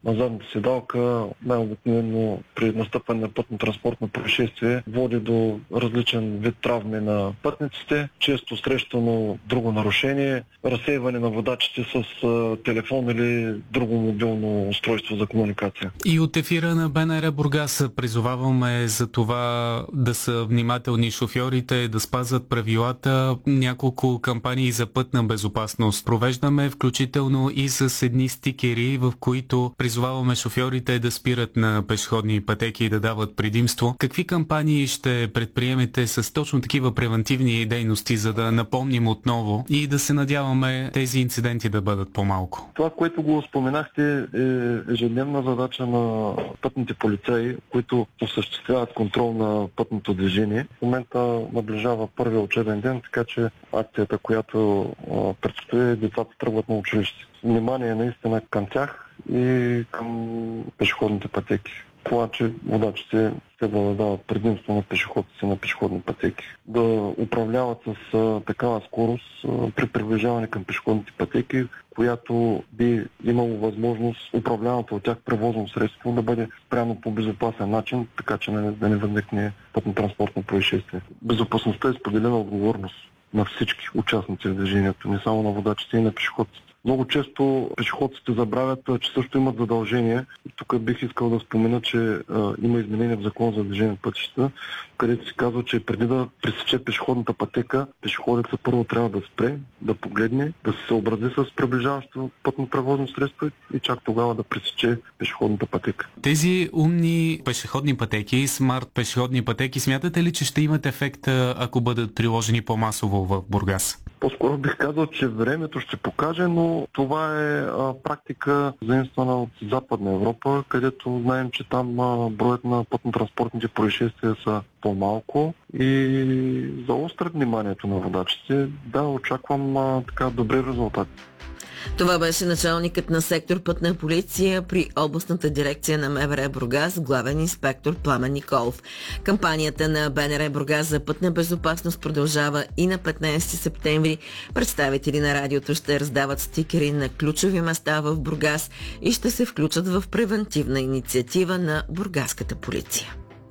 на задната седалка, най-обикновено при настъпване на пътно-транспортно происшествие води до различен вид травми на пътниците, често срещано друго нарушение, разсейване на водачите с телефон или друго мобилно устройство за комуникация. И от ефира на БНР Бургас призоваваме за това да са внимателни шофьорите, да спазват правилата. Няколко кампании за пътна безопасност провеждаме, включително и с едни стикери, в които призоваваме шофьорите да спират на пешеходни пътеки и да дават предимство. Какви кампании ще предприемете с точно такива превентивни дейности, за да напомним отново и да се надяваме тези инциденти да бъдат по-малко? Това, което го споменахте, е ежедневна задача на пътните полицаи, които осъществяват контрол на пътното движение. В момента наближава първия учебен ден, така че акцията, която предстои, децата тръгват на училище. Внимание наистина към тях и към пешеходните пътеки. Това, че водачите следва да дават предимство на пешеходците на пешеходни пътеки. Да управляват с такава скорост при приближаване към пешеходните пътеки, която би имало възможност управляваното от тях превозно средство да бъде спряно по безопасен начин, така че да не възникне пътно-транспортно происшествие. Безопасността е споделена отговорност на всички участници в движението, не само на водачите и на пешеходците. Много често пешеходците забравят, че също имат задължения. И тук бих искал да спомена, че има изменение в закон за движение по пътищата, където се казва, че преди да пресече пешеходната пътека, пешеходецът първо трябва да спре, да погледне, да се съобрази с приближаващо пътно превозно средство и чак тогава да пресече пешеходната пътека. Тези умни пешеходни пътеки, смарт пешеходни пътеки, смятате ли, че ще имат ефект, ако бъдат приложени по-масово в Бургас? По-скоро бих казал, че времето ще покаже, но това е практика заимствана от Западна Европа, където знаем, че там броят на пътно-транспортните происшествия са по-малко и заострят вниманието на водачите. Да, очаквам добри резултати. Това беше началникът на сектор Пътна полиция при областната дирекция на МВР Бургас, главен инспектор Пламен Николов. Кампанията на БНР Бургас за пътна безопасност продължава и на 15 септември. Представители на радиото ще раздават стикери на ключови места в Бургас и ще се включат в превентивна инициатива на бургаската полиция.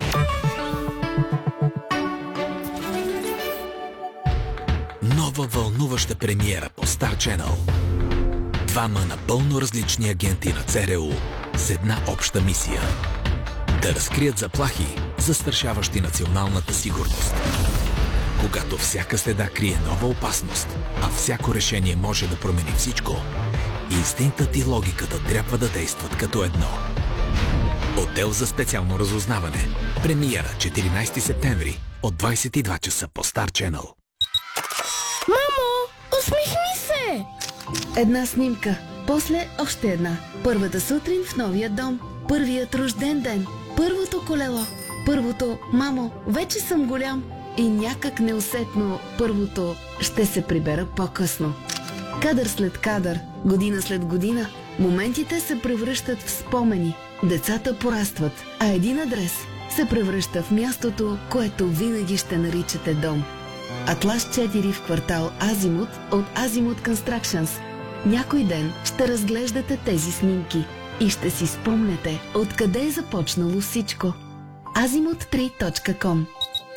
Нова вълнуваща премиера по Star Channel. Двама напълно различни агенти на ЦРУ с една обща мисия. Да разкрият заплахи, застрашаващи националната сигурност. Когато всяка следа крие нова опасност, а всяко решение може да промени всичко, инстинктът и логиката трябва да действат като едно. Отдел за специално разузнаване. Премиера 14 септември от 22 часа по Star Channel. Мамо, усмихни се! Една снимка, после още една. Първата сутрин в новия дом, първият рожден ден, първото колело, първото «Мамо, вече съм голям» и някак неусетно първото «Ще се прибера по-късно». Кадър след кадър, година след година, моментите се превръщат в спомени, децата порастват, а един адрес се превръща в мястото, което винаги ще наричате дом. Атлас 4 в квартал Азимут от Азимут Constructions. Някой ден ще разглеждате тези снимки и ще си спомнете откъде е започнало всичко. azimut3.com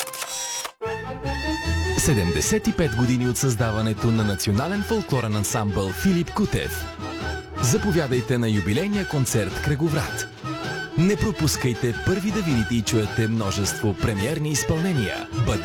75 години от създаването на национален фолклорен ансамбъл Филип Кутев. Заповядайте на юбилейния концерт Кръговрат. Не пропускайте първи да видите и чуете множество премиерни изпълнения.